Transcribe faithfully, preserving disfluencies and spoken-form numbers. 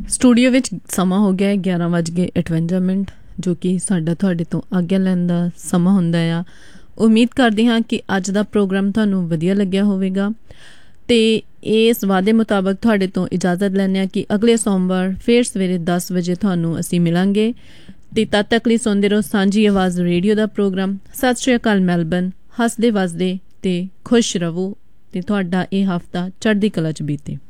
Studio ਵਿੱਚ ਸਮਾਂ ਹੋ ਗਿਆ ਗਿਆਰਾਂ ਵੱਜ ਕੇ ਅਠਵੰਜਾ ਮਿੰਟ, ਜੋ ਕਿ ਸਾਡਾ ਤੁਹਾਡੇ ਤੋਂ ਆਗਿਆ ਲੈਣ ਦਾ ਸਮਾਂ ਹੁੰਦਾ ਆ। ਉਮੀਦ ਕਰਦੇ ਹਾਂ ਕਿ ਅੱਜ ਦਾ ਪ੍ਰੋਗਰਾਮ ਤੁਹਾਨੂੰ ਵਧੀਆ ਲੱਗਿਆ ਹੋਵੇਗਾ ਅਤੇ ਇਸ ਵਾਅਦੇ ਮੁਤਾਬਕ ਤੁਹਾਡੇ ਤੋਂ ਇਜਾਜ਼ਤ ਲੈਂਦੇ ਹਾਂ ਕਿ ਅਗਲੇ ਸੋਮਵਾਰ ਫਿਰ ਸਵੇਰੇ ਦਸ ਵਜੇ ਤੁਹਾਨੂੰ ਅਸੀਂ ਮਿਲਾਂਗੇ ਅਤੇ ਤਦ ਤੱਕ ਲਈ ਸੁਣਦੇ ਰਹੋ ਸਾਂਝੀ ਆਵਾਜ਼ ਰੇਡੀਓ ਦਾ ਪ੍ਰੋਗਰਾਮ। ਸਤਿ ਸ਼੍ਰੀ ਅਕਾਲ ਮੈਲਬਨ। ਹੱਸਦੇ ਵੱਸਦੇ ਅਤੇ ਖੁਸ਼ ਰਹੋ ਅਤੇ ਤੁਹਾਡਾ ਇਹ ਹਫ਼ਤਾ ਚੜ੍ਹਦੀ ਕਲਾ 'ਚ ਬੀਤੇ।